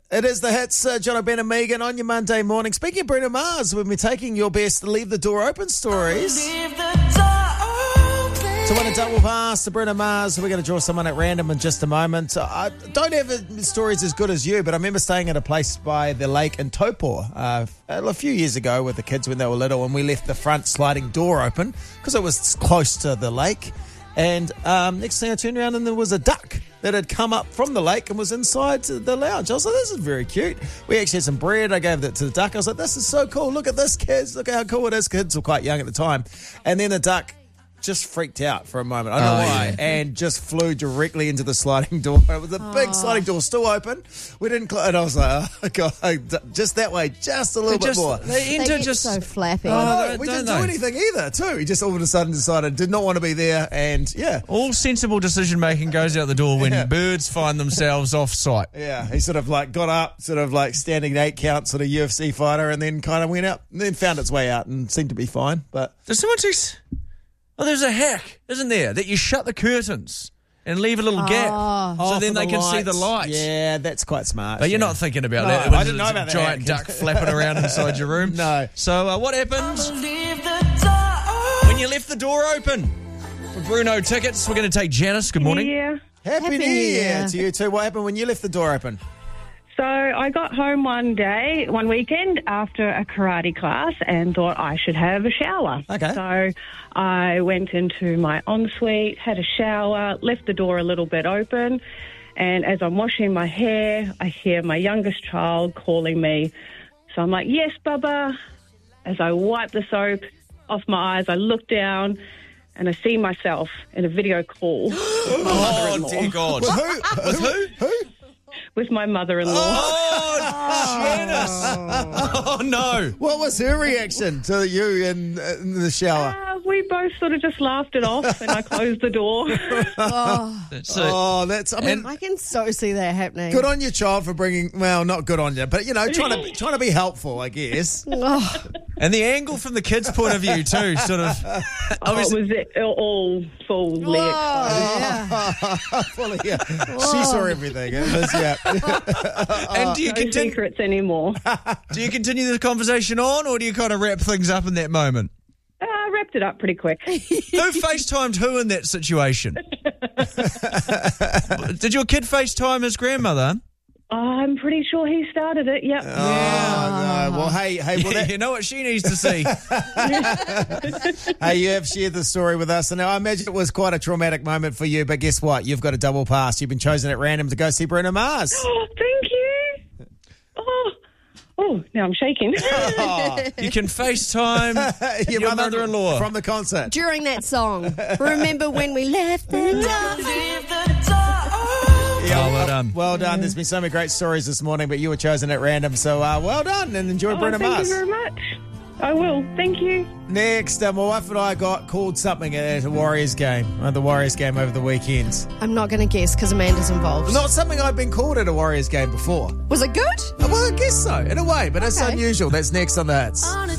It is the hits, John Ben and Megan on your Monday morning. Speaking of Bruno Mars, we've been taking your best Leave the Door Open stories. To win a double pass to Bruno Mars, we're going to draw someone at random in just a moment. I don't have stories as good as you, but I remember staying at a place by the lake in Taupo a few years ago with the kids when they were little, and we left the front sliding door open because it was close to the lake. And next thing I turned around and there was a duck that had come up from the lake and was inside the lounge. I was like, this is very cute. We actually had some bread. I gave it to the duck. I was like, this is so cool. Look at this, kids. Look how cool it is. Kids were quite young at the time. And then the duck just freaked out for a moment. I don't know why. Yeah. And just flew directly into the sliding door. It was a big sliding door still open. We didn't close. And I was like, oh, God, just that way, just a little bit more. They get so flappy. We didn't do anything either, too. He just all of a sudden decided did not want to be there. And, yeah. All sensible decision-making goes out the door when birds find themselves off-site. Yeah. He sort of like got up, sort of like standing at 8 count, sort of UFC fighter, and then kind of went out and then found its way out and seemed to be fine. But does someone say... Oh, there's a hack, isn't there? That you shut the curtains and leave a little gap so then they can see the lights. Yeah, that's quite smart. But you're not thinking about that. I didn't know about that. Giant duck flapping around inside your room. No. So what happens when you left the door open? For Bruno tickets, we're going to take Janice. Good morning. Yeah. Happy New Year to you too. What happened when you left the door open? So I got home one weekend after a karate class and thought I should have a shower. Okay. So I went into my ensuite, had a shower, left the door a little bit open, and as I'm washing my hair, I hear my youngest child calling me. So I'm like, yes, Bubba. As I wipe the soap off my eyes, I look down and I see myself in a video call. Oh, dear God. With who? With my mother-in-law. Oh, Janice. Oh, no. What was her reaction to you in the shower? We both sort of just laughed it off and I closed the door. I can so see that happening. Good on your child for bringing, well, not good on you, but, you know, trying to be helpful, I guess. And the angle from the kids' point of view, too, sort of. It was all fully exposed. Fully, yeah. She saw everything. It was, yeah. And do you no secrets anymore. Do you continue the conversation on, or do you kind of wrap things up in that moment? I wrapped it up pretty quick. Who FaceTimed who in that situation? Did your kid FaceTime his grandmother? I'm pretty sure he started it, yep. Oh, no. Well, hey. Well, you know what she needs to see. Hey, you have shared the story with us, and I imagine it was quite a traumatic moment for you, but guess what? You've got a double pass. You've been chosen at random to go see Bruno Mars. Oh, thank you. Oh, now I'm shaking. You can FaceTime your mother-in-law. From the concert. During that song, remember when we left the door? Yeah, well done. Well done. There's been so many great stories this morning, but you were chosen at random, so well done and enjoy Bruno Mars. Thank you very much. I will. Thank you. Next, my wife and I got called something at a Warriors game, the Warriors game over the weekend. I'm not going to guess because Amanda's involved. Not something I've been called at a Warriors game before. Was it good? Well, I guess so, in a way, but it's unusual. That's next on the Hits.